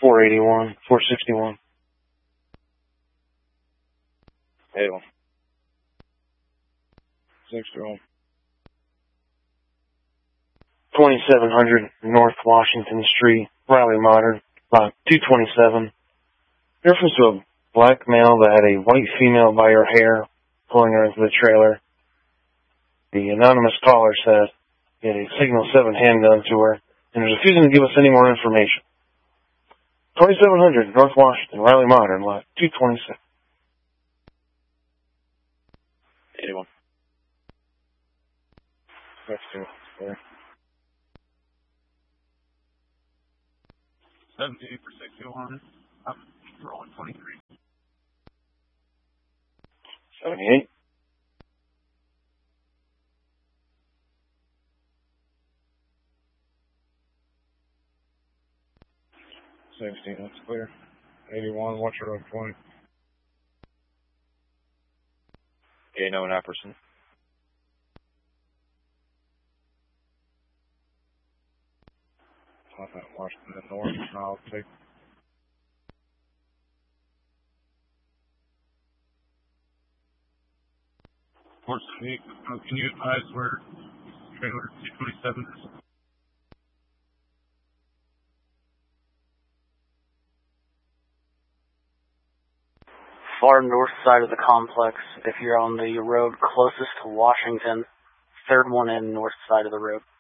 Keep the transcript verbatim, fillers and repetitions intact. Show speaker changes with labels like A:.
A: four eighty-one, four sixty-one.
B: eighty-one. sixty-one.
A: twenty-seven hundred North Washington Street, Riley Modern, lot two twenty-seven. Reference to a black male that had a white female by her hair pulling her into the trailer. The anonymous caller said he had a Signal seven handgun to her and was refusing to give us any more information. twenty-seven hundred North Washington, Riley Modern, lot two twenty-seven.
B: eighty-one. sixty-one. Clear.
C: seventy-eight for sixty-one. I'm rolling twenty-three.
A: seventy-eight.
B: sixty, that's clear. eighty-one, watch your road twenty. Okay, no, Apperson. Washington North, I'll take.
C: Horse Creek, uh, can you advise where trailer two twenty-seven is?
D: Far north side of the complex. If you're on the road closest to Washington, third one in north side of the road.